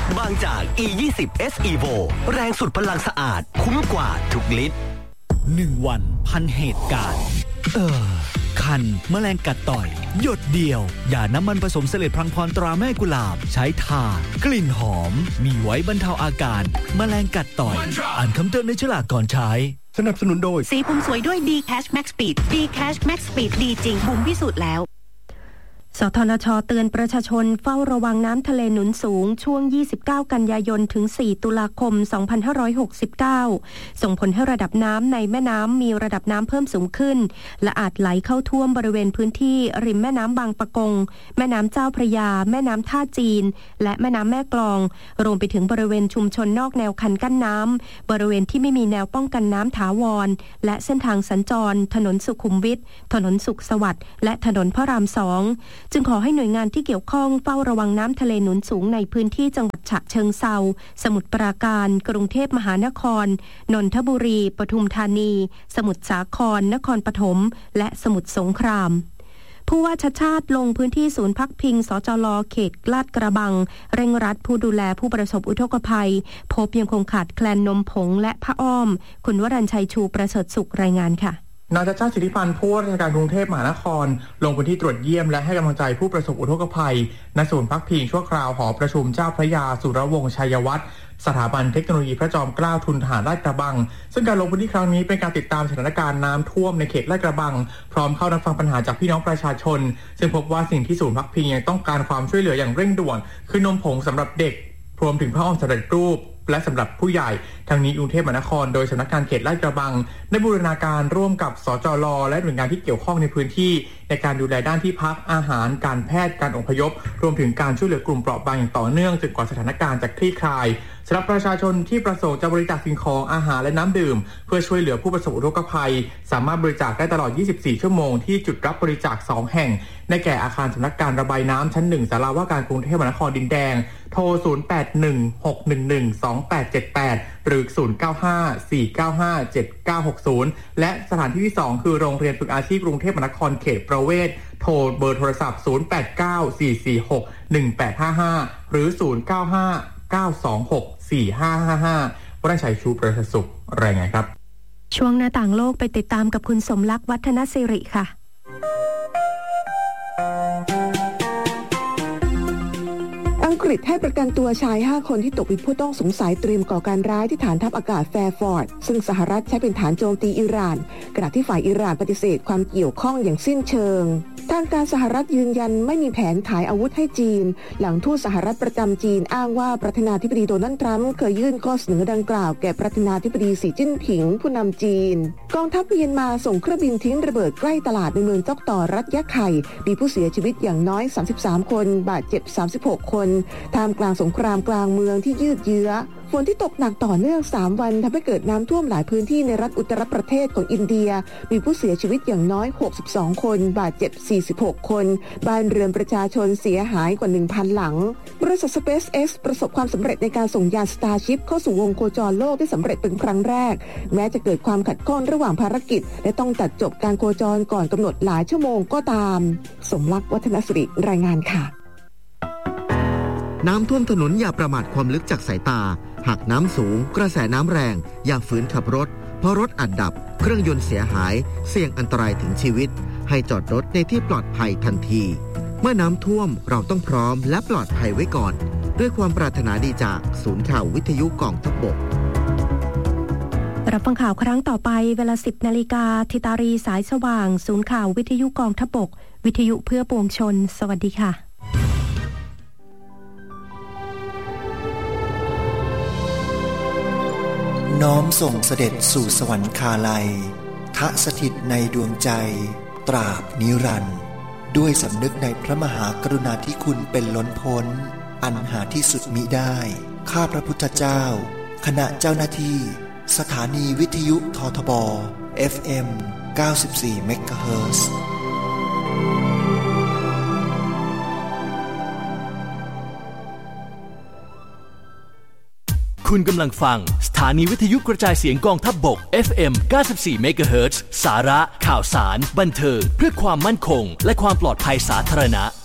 บางจาก E20 S Evo แรงสุดพลังสะอาดคุ้มกว่าทุกลิตร 1 วันพันเหตุการณ์คันแมลงกัดต่อยหยดเดียวยาน้ำมันผสมเสลดพลังพรตราแม่กุหลาบใช้ทากลิ่นหอมมีไว้บรรเทาอาการแมลงกัดต่อยอ่านคำเตือนในฉลากก่อนใช้สนับสนุนโดยสีผมสวยด้วย D-Cash Max Speed D-Cash Max Speed ดีจริงบุ๋มพิสูจน์แล้วสทนช.เตือนประชาชนเฝ้าระวังน้ำทะเลหนุนสูงช่วง29กันยายนถึง4ตุลาคม2569ส่งผลให้ระดับน้ำในแม่น้ำมีระดับน้ำเพิ่มสูงขึ้นและอาจไหลเข้าท่วมบริเวณพื้นที่ริมแม่น้ำบางปะกงแม่น้ำเจ้าพระยาแม่น้ำท่าจีนและแม่น้ำแม่กลองรวมไปถึงบริเวณชุมชนนอกแนวคันกั้นน้ำบริเวณที่ไม่มีแนวป้องกันน้ำถาวรและเส้นทางสัญจรถนนสุขุมวิทถนนสุขสวัสดิ์และถนนพระราม2จึงขอให้หน่วยงานที่เกี่ยวข้องเฝ้าระวังน้ำทะเลหนุนสูงในพื้นที่จังหวัดฉะเชิงเทราสมุทรปราการกรุงเทพมหานครนนทบุรีปทุมธานีสมุทรสาครนครปฐมและสมุทรสงครามผู้ว่าชัชชาติลงพื้นที่ศูนย์พักพิงสจล.เขตลาดกระบังเร่งรัดผู้ดูแลผู้ประสบอุทกภัยพบยังคงขาดแคลนนมผงและผ้าอ้อมคุณวรัญชัยชูประเสริฐสุขรายงานค่ะนายชัชชาติสิทธิพันธ์ผู้ว่าราชการกรุงเทพมหานครลงพื้นที่ตรวจเยี่ยมและให้กำลังใจผู้ประสบอุทกภัยณศูนย์พักพิงชั่วคราวหอประชุมเจ้าพระยาสุรวงศ์ชัยวัฒน์สถาบันเทคโนโลยีพระจอมเกล้าทุนทหารลาดกระบังซึ่งการลงพื้นที่ครั้งนี้เป็นการติดตามสถานการณ์น้ำท่วมในเขตลาดกระบังพร้อมเข้ารับฟังปัญหาจากพี่น้องประชาชนซึ่งพบว่าสิ่งที่ศูนย์พักพิงยังต้องการความช่วยเหลืออย่างเร่งด่วนคือนมผงสำหรับเด็กรวมถึงผ้าอ้อมสำเร็จรูปและสำหรับผู้ใหญ่ทางนี้กรุงเทพมหานครโดยสำนักงานเขตลาดกระบังได้บูรณาการร่วมกับสจล.และหน่วยงานที่เกี่ยวข้องในพื้นที่ในการดูแลด้านที่พักอาหารการแพทย์การอพยพรวมถึงการช่วยเหลือกลุ่มเปราะบางอย่างต่อเนื่องจนกว่าสถานการณ์จะคลี่คลายสำหรับประชาชนที่ประสงค์จะบริจาคสิ่งของอาหารและน้ำดื่มเพื่อช่วยเหลือผู้ประสบอุทกภัยสามารถบริจาคได้ตลอด24ชั่วโมงที่จุดรับบริจาค2แห่งในแก่อาคารสำนักการระบายน้ำชั้น1ศาลาว่าการกรุงเทพมหานครดินแดงโทร0816112878หรือ0954957960และสถานที่ที่2คือโรงเรียนฝึกอาชีพกรุงเทพมหานครเขตประเวศโทรเบอร์โทรศัพท์0894461855หรือ0959264555วรัญชัยชูประเสริฐสุขรายงานครับช่วงหน้าต่างโลกไปติดตามกับคุณสมลักษณ์วัฒนศิริค่ะอังกฤษให้ประกันตัวชาย5คนที่ตกเป็นผู้ต้องสงสัยเตรียมก่อการร้ายที่ฐานทัพอากาศแฟร์ฟอร์ดซึ่งสหรัฐใช้เป็นฐานโจมตีอิหร่านขณะที่ฝ่ายอิหร่านปฏิเสธความเกี่ยวข้องอย่างสิ้นเชิงทางการสหรัฐยืนยันไม่มีแผนขายอาวุธให้จีนหลังทูตสหรัฐประจำจีนอ้างว่าประธานาธิบดีโดนัลด์ทรัมป์เคยยื่นข้อเสนอดังกล่าวแก่ประธานาธิบดีสีจิ้นผิงผู้นำจีนกองทัพเมียนมาส่งเครื่องบินทิ้งระเบิดใกล้ตลาดในเมืองจอกต่อรัฐยะไข่มีผู้เสียชีวิตอย่างน้อย33คนบาดเจ็บ36คนท่ามกลางสงครามกลางเมืองที่ยืดเยื้อฝนที่ตกหนักต่อเนื่อง3วันทำให้เกิดน้ำท่วมหลายพื้นที่ในรัฐอุตตรประเทศของอินเดียมีผู้เสียชีวิตอย่างน้อย62คนบาดเจ็บ46คนบ้านเรือนประชาชนเสียหายกว่า 1,000 หลังบริษัท SpaceX ประสบความสำเร็จในการส่งยาน Starship เข้าสู่วงโคจรโลกได้สำเร็จเป็นครั้งแรกแม้จะเกิดความขัดข้องระหว่างภารกิจและต้องตัดจบการโคจรก่อนกำหนดหลายชั่วโมงก็ตามสมรักวัฒนศิริรายงานค่ะน้ำท่วมถนนอย่าประมาทความลึกจากสายตาหากน้ำสูงกระแสน้ำแรงอย่าฝืนขับรถเพราะรถอาจดับเครื่องยนต์เสียหายเสี่ยงอันตรายถึงชีวิตให้จอดรถในที่ปลอดภัยทันทีเมื่อน้ำท่วมเราต้องพร้อมและปลอดภัยไว้ก่อนด้วยความปรารถนาดีจากศูนย์ข่าววิทยุกองทัพบกรับฟังข่าวครั้งต่อไปเวลา 10 นาฬิกาธิตารีสายสว่างศูนย์ข่าววิทยุกองทัพบกวิทยุเพื่อปวงชนสวัสดีค่ะน้อมส่งเสด็จสู่สวรรคาลัยทสถิตในดวงใจตราบนิรันดร์ด้วยสำนึกในพระมหากรุณาธิคุณเป็นล้นพ้นอันหาที่สุดมิได้ข้าพระพุทธเจ้าคณะเจ้าหน้าที่สถานีวิทยุททบ FM 94 เมกะเฮิรตซ์คุณกำลังฟังสถานีวิทยุกระจายเสียงกองทัพบก FM 94 เมกะเฮิรตซ์สาระข่าวสารบันเทิงเพื่อความมั่นคงและความปลอดภัยสาธารณะ